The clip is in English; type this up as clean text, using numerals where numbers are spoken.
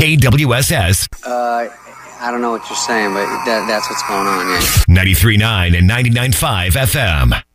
KWSS. I don't know what you're saying, but that's what's going on, yeah. 93.9 and 99.5 FM.